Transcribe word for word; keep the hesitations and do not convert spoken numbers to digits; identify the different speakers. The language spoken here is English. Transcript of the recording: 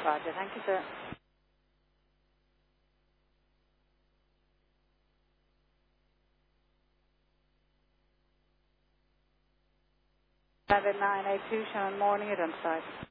Speaker 1: Roger. Thank you, sir. seven nine eight two, Shannon Morning, identified.